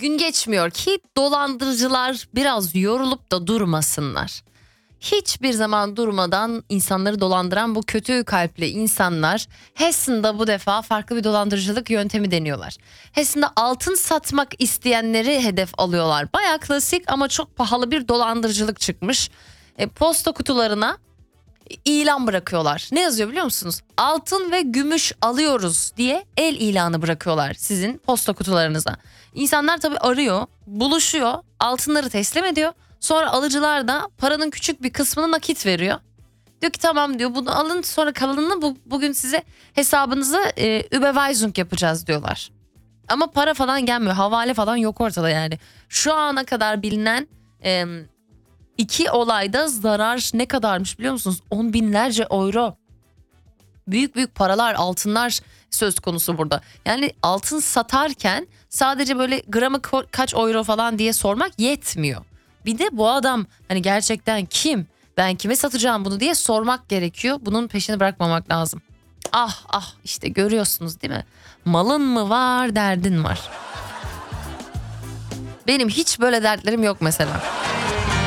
gün geçmiyor ki dolandırıcılar biraz yorulup da durmasınlar. Hiçbir zaman durmadan insanları dolandıran bu kötü kalpli insanlar Hessen'da bu defa farklı bir dolandırıcılık yöntemi deniyorlar. Hessen'da altın satmak isteyenleri hedef alıyorlar. Bayağı klasik ama çok pahalı bir dolandırıcılık çıkmış. Posta kutularına ilan bırakıyorlar. Ne yazıyor biliyor musunuz? Altın ve gümüş alıyoruz diye el ilanı bırakıyorlar sizin posta kutularınıza. İnsanlar tabii arıyor, buluşuyor, altınları teslim ediyor. Sonra alıcılar da paranın küçük bir kısmını nakit veriyor. Diyor ki tamam diyor, bunu alın, sonra kalanını bugün size hesabınıza Überweisung yapacağız diyorlar. Ama para falan gelmiyor, havale falan yok ortada yani. Şu ana kadar bilinen 2 olayda zarar ne kadarmış biliyor musunuz? 10 binlerce euro. Büyük büyük paralar, altınlar söz konusu burada. Yani altın satarken sadece böyle gramı kaç euro falan diye sormak yetmiyor. Bir de bu adam hani gerçekten kim? Ben kime satacağım bunu diye sormak gerekiyor. Bunun peşini bırakmamak lazım. Ah ah, işte görüyorsunuz değil mi? Malın mı var, derdin var. Benim hiç böyle dertlerim yok mesela.